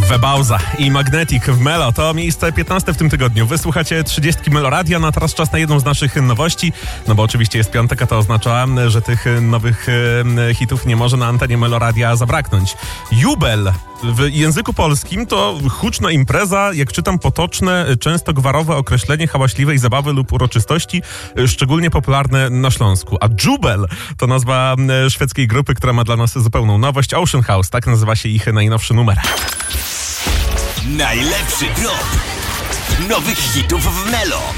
Webauza i Magnetic w Melo to miejsce 15 w tym tygodniu. Wysłuchacie 30 Meloradia, no a teraz czas na jedną z naszych nowości, no bo oczywiście jest piątek, a to oznacza, że tych nowych hitów nie może na antenie Meloradia zabraknąć. Jubel w języku polskim to huczna impreza, jak czytam, potoczne, często gwarowe określenie hałaśliwej zabawy lub uroczystości, szczególnie popularne na Śląsku. A Jubel to nazwa szwedzkiej grupy, która ma dla nas zupełną nowość. Ocean House, tak nazywa się ich najnowszy numer. Najlepszy drop nowych hitów w Melo.